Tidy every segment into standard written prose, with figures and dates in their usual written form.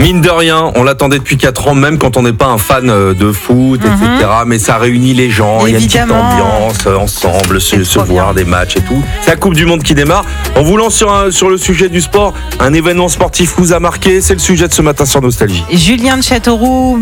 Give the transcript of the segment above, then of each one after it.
Mine de rien, on l'attendait depuis 4 ans, même quand on n'est pas un fan de foot, etc. Mais ça réunit les gens, il y a une petite ambiance ensemble, se voir des matchs et tout. C'est la Coupe du Monde qui démarre. On vous lance sur le sujet du sport. Un événement sportif vous a marqué, c'est le sujet de ce matin sur Nostalgie. Julien de Châteauroux,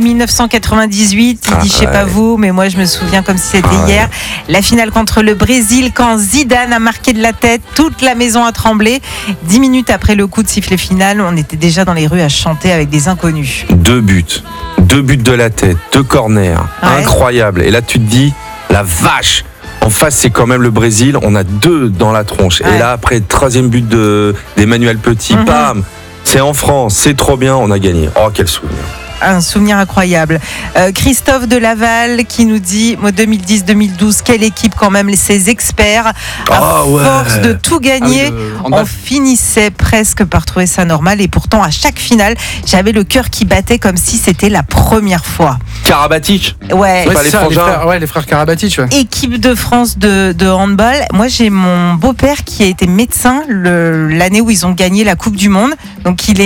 1998, il dit je sais pas vous, mais moi je me souviens comme si c'était hier. La finale contre le Brésil, quand Zidane a marqué de la tête, toute la maison a tremblé. 10 minutes après le coup de sifflet final, on était déjà dans les rues à chanter avec des inconnus. 2 buts de la tête, 2 corners, incroyable. Et là tu te dis, la vache, en face c'est quand même le Brésil, on a 2 dans la tronche. Et là après, 3e but d'Emmanuel Petit, bam, c'est en France, c'est trop bien, on a gagné. Oh quel souvenir. Un souvenir incroyable. Christophe de Laval qui nous dit 2010-2012, quelle équipe quand même, ces experts. À force de tout gagner, on finissait presque par trouver ça normal. Et pourtant, à chaque finale, j'avais le cœur qui battait comme si c'était la première fois. Karabatic. Ouais, c'est pas les frangins. Les frères Karabatic. Ouais. Équipe de France de handball. Moi, j'ai mon beau-père qui a été médecin l'année où ils ont gagné la Coupe du Monde. Donc, il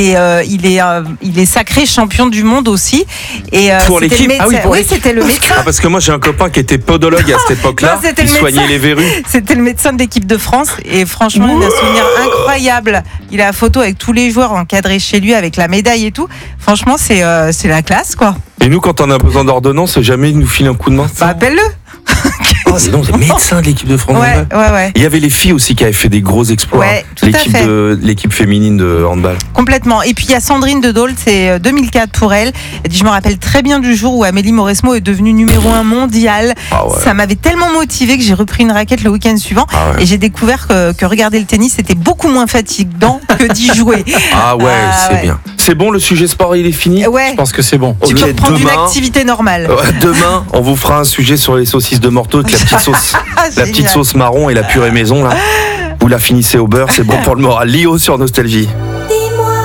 est sacré champion du monde aussi. Et pour l'équipe. C'était le médecin. Parce que moi j'ai un copain qui était podologue à cette époque-là, qui soignait les verrues. C'était le médecin de l'équipe de France et franchement il a un souvenir incroyable. Il a la photo avec tous les joueurs encadrés chez lui avec la médaille et tout. Franchement c'est la classe quoi. Et nous quand on a besoin d'ordonnance, jamais il nous file un coup de main. Appelle-le. C'est médecin de l'équipe de France. Ouais. Il y avait les filles aussi qui avaient fait des gros exploits. L'équipe féminine de handball. Complètement. Et puis il y a Sandrine de Dole, c'est 2004 pour elle. Elle dit, je me rappelle très bien du jour où Amélie Mauresmo est devenue numéro 1 mondial. Ça m'avait tellement motivée que j'ai repris une raquette le week-end suivant et j'ai découvert que regarder le tennis c'était beaucoup moins fatigant que d'y jouer. C'est bien. C'est bon, le sujet sport il est fini. Je pense que c'est bon. Tu peux reprendre une activité normale. Demain, on vous fera un sujet sur les saucisses de Morteau avec la petite sauce marron et la purée maison là. Vous la finissez au beurre, c'est bon pour le moral. Lio sur Nostalgie.